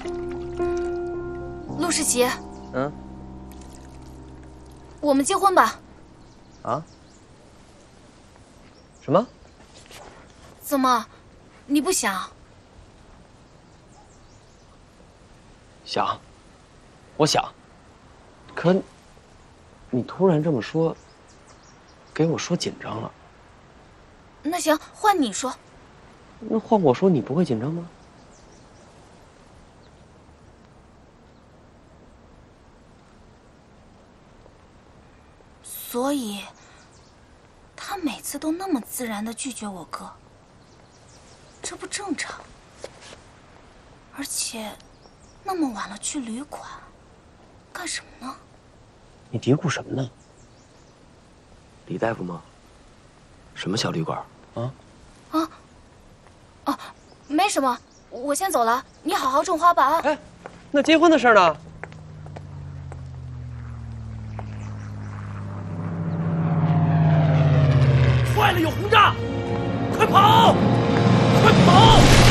陆世奇， 嗯， 我们结婚吧。 啊？什么？ 怎么，你不想？ 想，我想。可，你突然这么说，给我说紧张了。 那行，换你说。 那换我说，你不会紧张吗？ 所以，他每次都那么自然地拒绝我哥，这不正常。而且，那么晚了去旅馆，干什么呢？ 你嘀咕什么呢？李大夫吗？什么小旅馆？ 没什么，我先走了，你好好种花吧啊！ 哎，那结婚的事呢？ 坏了，有轰炸！快跑！快跑！